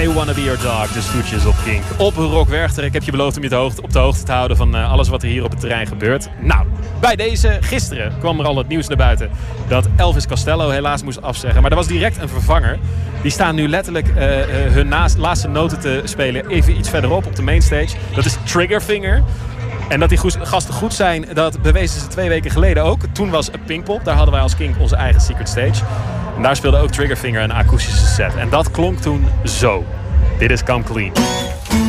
I Wanna Be Your Dog, de stoetjes op Kink. Op Rock Werchter. Ik heb je beloofd om je op de hoogte te houden van alles wat er hier op het terrein gebeurt. Nou, bij deze, gisteren kwam er al het nieuws naar buiten dat Elvis Costello helaas moest afzeggen. Maar er was direct een vervanger. Die staan nu letterlijk hun laatste noten te spelen even iets verderop op de mainstage. Dat is Triggerfinger. En dat die gasten goed zijn, dat bewezen ze 2 weken geleden ook. Toen was Pinkpop, daar hadden wij als Kink onze eigen Secret Stage. En daar speelde ook Triggerfinger een akoestische set. En dat klonk toen zo. Dit is Come Clean.